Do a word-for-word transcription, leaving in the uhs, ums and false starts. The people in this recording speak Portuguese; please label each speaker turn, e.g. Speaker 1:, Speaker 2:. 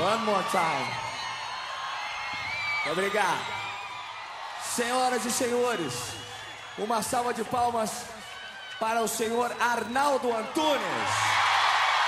Speaker 1: One more time. Obrigado. Senhoras e senhores, uma salva de palmas para o senhor Arnaldo Antunes.